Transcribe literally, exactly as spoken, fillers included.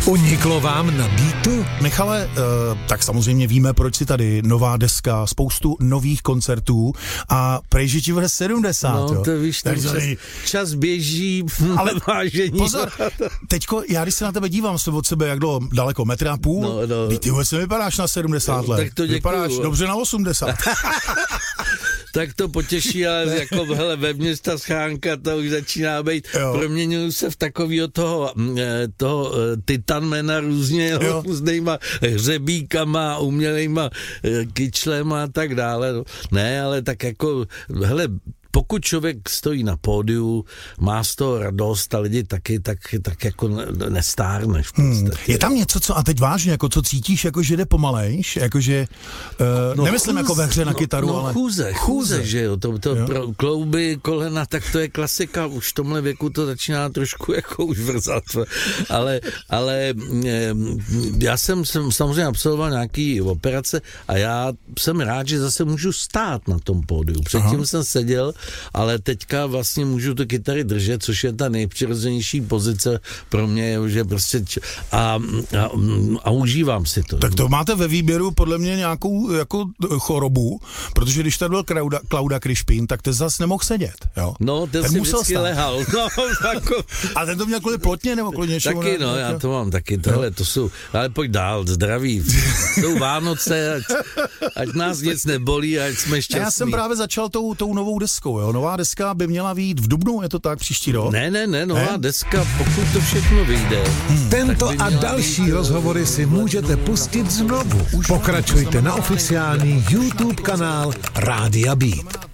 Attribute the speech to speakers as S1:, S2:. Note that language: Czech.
S1: Uniklo vám na Beatu?
S2: Michale, uh, tak samozřejmě víme, proč si tady nová deska, spoustu nových koncertů a prej, že ti bude sedmdesát,
S3: no,
S2: jo?
S3: to víš, ten čas, čas běží, ale vážení.
S2: Pozor, teďko, já když se na tebe dívám, jsem od sebe jak dlouho, daleko, metra a půl,
S3: no, no.
S2: ty vůbec vypadáš na sedmdesát let,
S3: tak to
S2: vypadáš dobře na osmdesát.
S3: Tak to potěší, ale jako hele, vevnitř ta schránka, to už začíná být, proměňuju se v takovýho toho, toho titanmana různě, různýma hřebíkama, umělejma kyčlema a tak dále. Ne, ale tak jako, hele, pokud člověk stojí na pódiu, má z toho radost a lidi taky, tak, tak jako nestárneš. Hmm.
S2: Je tam něco, co, a teď vážně, jako co cítíš, jako že jde pomalejš, jakože, uh, no nemyslím chůze, jako ve hře na kytaru,
S3: no,
S2: ale...
S3: chůze, chůze, že jo, to, to pro klouby, kolena, tak to je klasika, už v tomhle věku to začíná trošku jako už vrzat, ale, ale já jsem, jsem samozřejmě absolvoval nějaký operace a já jsem rád, že zase můžu stát na tom pódiu. Předtím Aha. jsem seděl, ale teďka vlastně můžu ty kytary držet, což je ta nejpřirozenější pozice pro mě, že prostě a, a, a užívám si to.
S2: Tak to máte ve výběru podle mě nějakou jako chorobu, protože když tady byl Klauda, Klauda Krišpín, tak ten zase nemohl sedět, jo?
S3: No, ten, ten si vždycky stát. lehal. No, jako...
S2: A ten to měl kvůli plotně nebo kvůli něčemu?
S3: Taky, no, já to mám taky, tohle, to jsou, ale pojď dál, zdraví. Jsou Vánoce, ať, ať nás nic nebolí, ať jsme šťastní.
S2: Já jsem právě začal tou, tou novou deskou, jo? Nová deska by měla vyjít v dubnu, je to tak, příští rok?
S3: Ne, ne, ne, nová ne? deska, pokud to všechno vyjde.
S1: Hmm. Tento a další být... rozhovory si můžete pustit znovu. Pokračujte na oficiální YouTube kanál Rádia Beat.